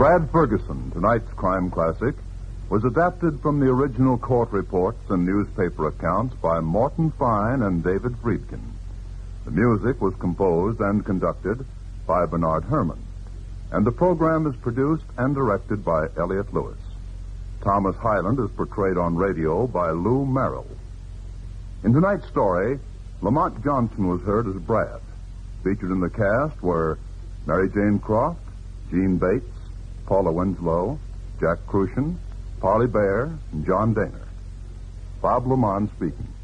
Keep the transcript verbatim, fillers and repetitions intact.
Brad Ferguson, tonight's crime classic, was adapted from the original court reports and newspaper accounts by Morton Fine and David Friedkin. The music was composed and conducted by Bernard Herrmann. And the program is produced and directed by Elliott Lewis. Thomas Hyland is portrayed on radio by Lou Merrill. In tonight's story, Lamont Johnson was heard as Brad. Featured in the cast were Mary Jane Croft, Gene Bates, Paula Winslow, Jack Crucian, Parley Bear, and John Daner. Bob Lamont speaking.